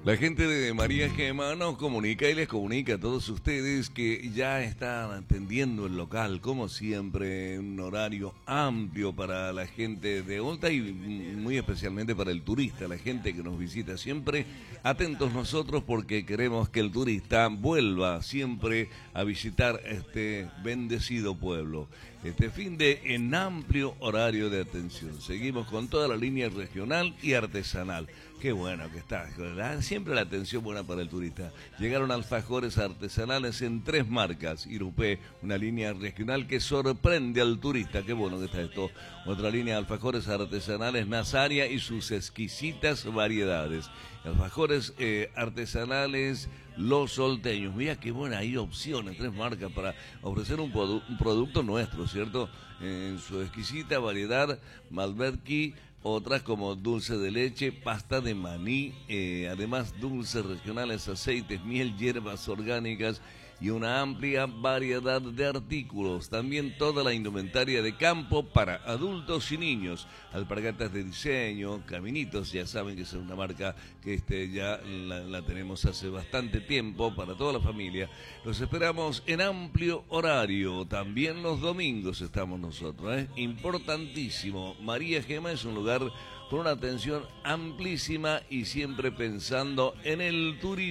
La gente de María Gema nos comunica y les comunica a todos ustedes que ya están atendiendo el local, como siempre, en un horario amplio para la gente de Olta y muy especialmente para el turista, la gente que nos visita siempre. Atentos nosotros porque queremos que el turista vuelva siempre a visitar este bendecido pueblo. Este fin de en amplio horario de atención. Seguimos con toda la línea regional y artesanal. Qué bueno que está, ¿verdad? Siempre la atención buena para el turista. Llegaron alfajores artesanales en 3 marcas. Irupé, una línea regional que sorprende al turista. Qué bueno que está esto. Otra línea de alfajores artesanales Nazaria y sus exquisitas variedades. Alfajores artesanales Los Solteños. Mira qué buena, hay opciones, 3 marcas para ofrecer un producto nuestro, ¿cierto? En su exquisita variedad, Malberki, otras como dulce de leche, pasta de maní, además dulces regionales, aceites, miel, hierbas orgánicas y una amplia variedad de artículos. También toda la indumentaria de campo para adultos y niños. Alpargatas de diseño, caminitos, ya saben que es una marca que ya la tenemos hace bastante tiempo para toda la familia. Los esperamos en amplio horario. También los domingos estamos nosotros, ¿eh? Importantísimo. María Gema es un lugar con una atención amplísima y siempre pensando en el turismo.